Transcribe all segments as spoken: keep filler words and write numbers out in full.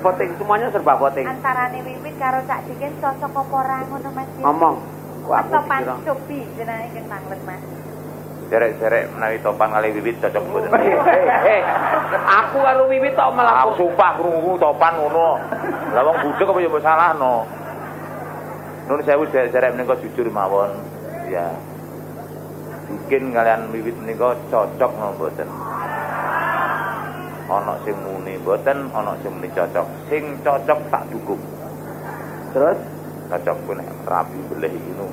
voting, semuanya serba voting. Antarane Wiwit karo Cak Dikin cocok apa ora ngono Mas? Ngomong. Wah, topan cobi jenenge ing Panglet Mas. Derek-derek menawi topan kali Wiwit cocok mboten. Eh, aku karo Wiwit tok malah aku sumpah krungu topan ngono. Lah wong budhek apa ya mbok salahno. Nun sewu derek menika jujur mawon. Ya. Mungkin kalian Wiwit menika cocok napa mboten? Ana sing muni mboten, ana sing muni cocok. Sing cocok tak cukup. Terus cocok ku nek rapi beleh ngono.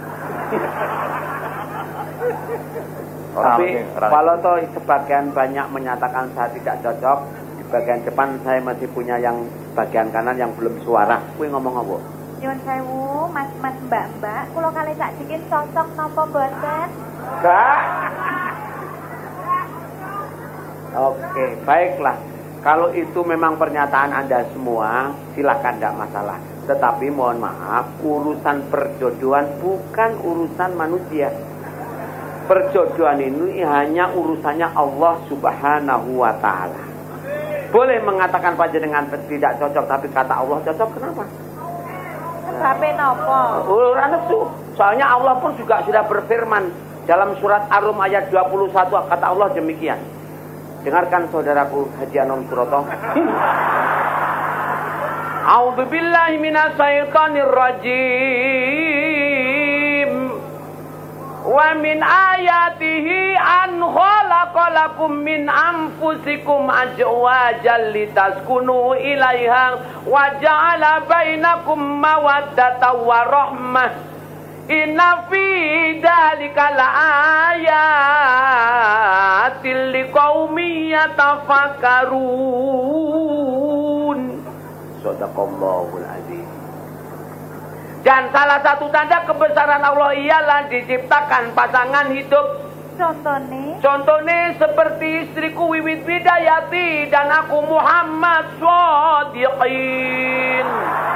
Tapi kalau toh sebagian banyak menyatakan saya tidak cocok, di bagian depan saya masih punya yang bagian kanan yang belum suara. Kuwi ngomong apa? Nyuwun sewu, Mas-mas Mbak-mbak, kula kali Cak Dikin cocok napa mboten? Enggak. Oke, baiklah. Kalau itu memang pernyataan Anda semua, silakan, tidak masalah. Tetapi mohon maaf, urusan perjodohan bukan urusan manusia. Perjodohan ini hanya urusannya Allah Subhanahu wa Ta'ala. Boleh mengatakan panjenengan tidak cocok, tapi kata Allah cocok, kenapa? Sebabnya napa? Ora nesu. Soalnya Allah pun juga sudah berfirman dalam surat Ar-Rum ayat dua puluh satu, kata Allah demikian. Dengarkan saudaraku Haji Anom Suroto. A'udzu billahi minasyaitonir rajim. Wa min ayatihi an khalaqalakum min anfusikum azwajan litaskunu ilaiha wa ja'ala bainakum mawaddatan wa rahmah. Inna fi dzalika laayatil liqaumin yatafakkarun. Shadaqallahul azim. Dan salah satu tanda kebesaran Allah ialah diciptakan pasangan hidup. Contohnya? Contohnya seperti istriku Wiwit Widayati dan aku Muhammad Shadiqin.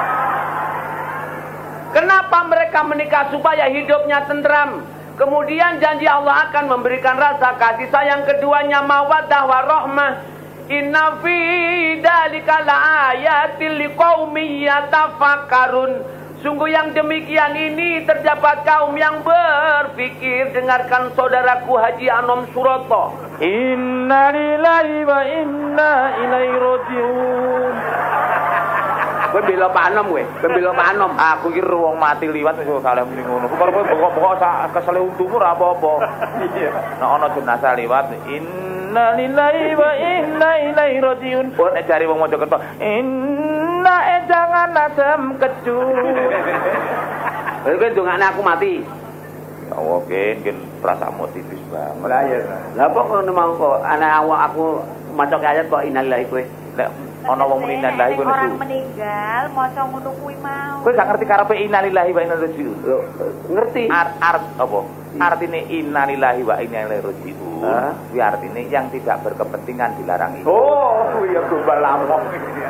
Kenapa mereka menikah? Supaya hidupnya tentram. Kemudian janji Allah akan memberikan rasa kasih sayang keduanya, mawaddah warahmah. Inna fi dzalika laayatil liqaumin yatafakkarun. Sungguh yang demikian ini terdapat kaum yang berpikir. Dengarkan saudaraku Haji Anom Suroto. Inna lillahi wa inna ilaihi rajiun. Kowe bela Pak Anom kowe, kowe bela Pak Anom. Aku iki wong mati liwat wis kalih muni ngono. Kok kowe bokok-bokok sak kesele untumu ora apa-apa. Iya. Nek ana jenazah liwat, inna lillahi wa inna ilaihi rajiun. Kok nek jare wong Mojokerto, inna eh jangan adem kecu. Kowe ndongakne aku mati. Oke, mungkin perasa motivis banget. Lah ya. Lah kok ngono mau kok ana awak aku maca ayat kok innalillahi kowe. Nek ana wong muni innalillahi kowe orang meninggal maca ngono kuwi mau. Kowe gak ngerti karepe innalillahi wa inna ilaihi rajiun. Ngerti? Art art apa? Artine innalillahi wa inna ilaihi rajiun. Kuwi artine yang tidak berkepentingan dilarang itu. Oh, iya global lamong.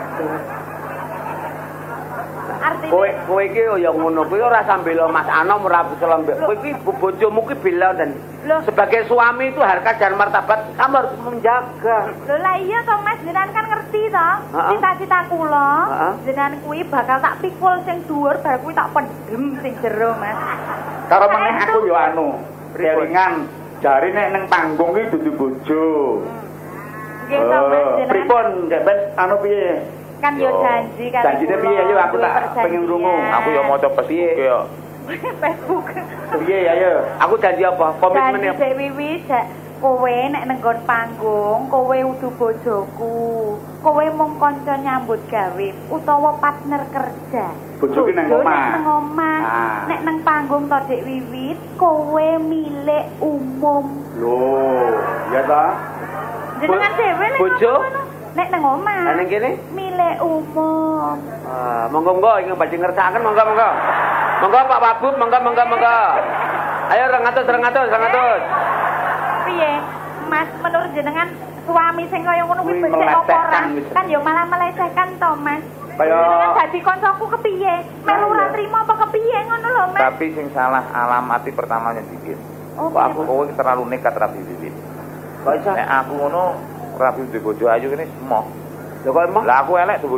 Artinya Kowe kowe iki ya ngono kuwi ora sambil Mas Anom ora bisa lembek. Kowe iki bojomu ki bela dan sebagai suami itu harkat dan martabat kamu harus menjaga. lho lah iya toh Mas, jenengan kan ngerti toh. Cita-cita kula, jenengan kuwi bakal tak pikul sing dhuwur bar kuwi tak pendem sing jero Mas. Karo meneh aku yo anu, kelingan jari nek ning panggung iki dudu bojo. Nggih toh Mas, jenengan. Pripun, Dek Ben, anu piye? Kan yo janji kan. Janjine piye ayo aku tak pengen krungu. Aku yo maca Facebook yo. Facebook. Piye ayo? Aku janji apa? Komitmen Janji Dek Wiwit, kowe nek nenggon panggung, kowe udu bojoku. Kowe mung kanca nyambut gawe utawa partner kerja. Bojoku nang omah. Nang omah. Nek nang panggung to Dek Wiwit, kowe milik umum. Lho, ya ta? Jenengan dhewe nek bojo? nek nang omah. Lah ning kene? Milik umum. Ah, monggo-monggo ingin badhe ngersakaken monggo-monggo. Monggo Pak Wabub, monggo monggo monggo. Ayo rengatus rengatus rengatus. Piye? Mas, menurut jenengan suami sing kaya ngono kuwi becik apa ora? Kan ya malah melecehkan to, Mas. Jenengan dadi kancaku kepiye? Melu ora trimo apa kepiye ngono lho, Mas? Tapi sing salah alamati pertamanya dikit. Oh, kok aku kowe terlalu nekat rapi Wiwit. Kok iso? Nek aku ngono rapi duwe bojo ayu kene semoh. Lho kok emang? Lah aku elek